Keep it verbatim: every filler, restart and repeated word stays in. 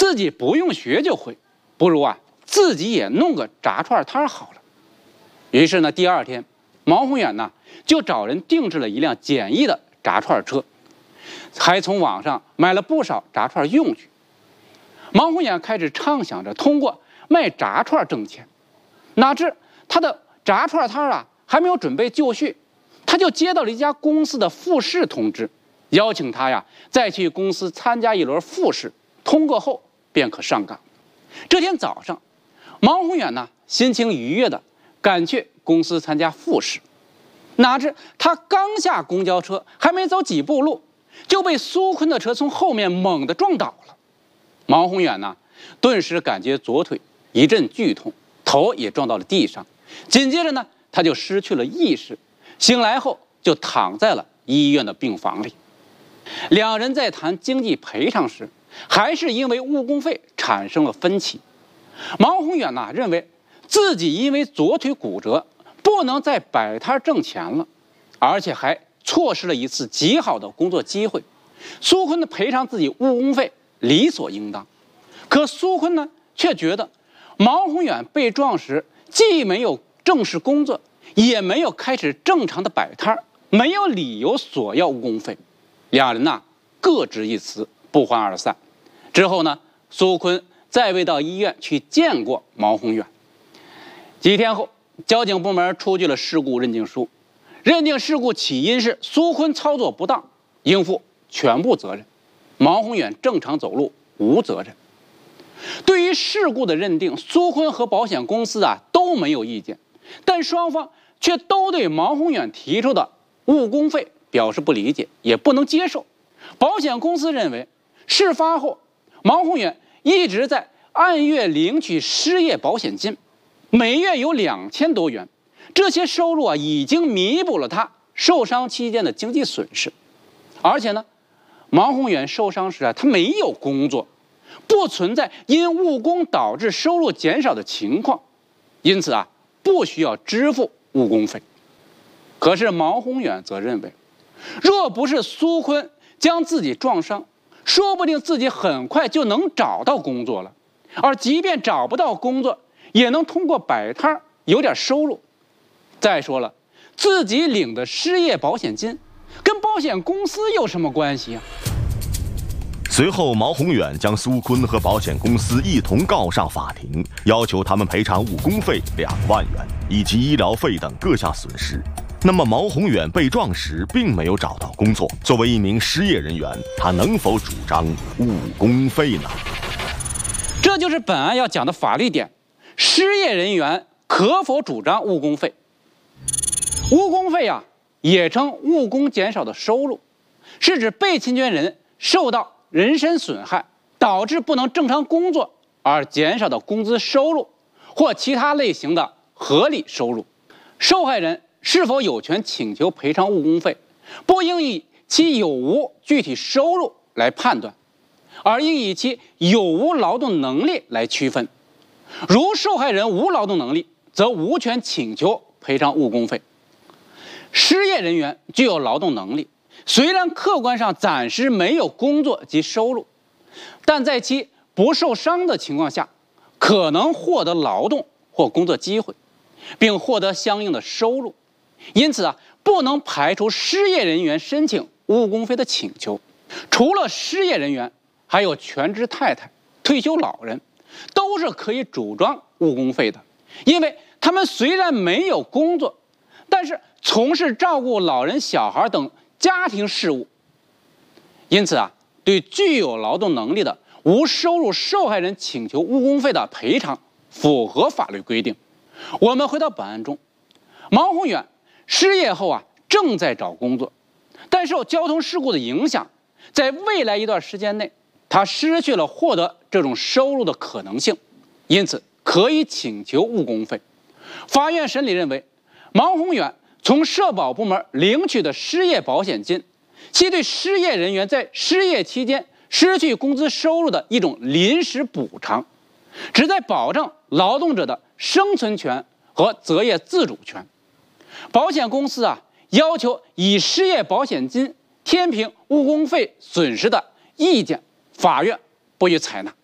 自己不用学就会，不如啊自己也弄个炸串摊好了。于是呢，第二天，毛宏远呢就找人定制了一辆简易的炸串车，还从网上买了不少炸串用具。毛宏远开始畅想着通过卖炸串挣钱，哪知他的炸串摊啊还没有准备就绪，他就接到了一家公司的复试通知，邀请他呀再去公司参加一轮复试，通过后便可上岗。这天早上，毛宏远呢心情愉悦的赶去公司参加复试，哪知他刚下公交车，还没走几步路，就被苏坤的车从后面猛地撞倒了。毛宏远呢顿时感觉左腿一阵剧痛，头也撞到了地上，紧接着呢他就失去了意识，醒来后就躺在了医院的病房里。两人在谈经济赔偿时，还是因为误工费产生了分歧。毛宏远呢认为自己因为左腿骨折，不能再摆摊挣钱了，而且还错失了一次极好的工作机会。苏坤的赔偿自己误工费理所应当，可苏坤呢却觉得毛宏远被撞时既没有正式工作，也没有开始正常的摆摊，没有理由索要误工费。两人呢各执一词，不欢而散。之后呢，苏坤再未到医院去见过毛宏远。几天后，交警部门出具了事故认定书，认定事故起因是苏坤操作不当，应负全部责任。毛宏远正常走路无责任。对于事故的认定，苏坤和保险公司啊都没有意见，但双方却都对毛宏远提出的误工费表示不理解，也不能接受。保险公司认为，事发后毛宏远一直在按月领取失业保险金，每月有两千多元，这些收入啊已经弥补了他受伤期间的经济损失。而且呢，毛宏远受伤时啊，他没有工作，不存在因误工导致收入减少的情况，因此啊，不需要支付误工费。可是毛宏远则认为，若不是苏坤将自己撞伤，说不定自己很快就能找到工作了，而即便找不到工作，也能通过摆摊有点收入。再说了，自己领的失业保险金跟保险公司有什么关系啊？ 随后，毛宏远将苏坤和保险公司一同告上法庭，要求他们赔偿误工费两万元以及医疗费等各项损失。那么，毛宏远被撞时并没有找到工作，作为一名失业人员，他能否主张误工费呢？ 这就是本案要讲的法律点：失业人员可否主张误工费？误工费啊，也称误工减少的收入，是指被侵权人受到人身损害，导致不能正常工作而减少的工资收入或其他类型的合理收入。受害人是否有权请求赔偿误工费，不应以其有无具体收入来判断，而应以其有无劳动能力来区分。如受害人无劳动能力，则无权请求赔偿误工费。失业人员具有劳动能力，虽然客观上暂时没有工作及收入，但在其不受伤的情况下，可能获得劳动或工作机会，并获得相应的收入。因此啊，不能排除失业人员申请误工费的请求。除了失业人员，还有全职太太、退休老人，都是可以主张误工费的，因为他们虽然没有工作，但是从事照顾老人、小孩等家庭事务。因此啊，对具有劳动能力的无收入受害人请求误工费的赔偿符合法律规定。我们回到本案中，毛宏远失业后啊，正在找工作，但受交通事故的影响，在未来一段时间内，他失去了获得这种收入的可能性，因此可以请求误工费。法院审理认为，毛宏远从社保部门领取的失业保险金，其对失业人员在失业期间失去工资收入的一种临时补偿，旨在保障劳动者的生存权和择业自主权。保险公司啊，要求以失业保险金填平误工费损失的意见，法院不予采纳。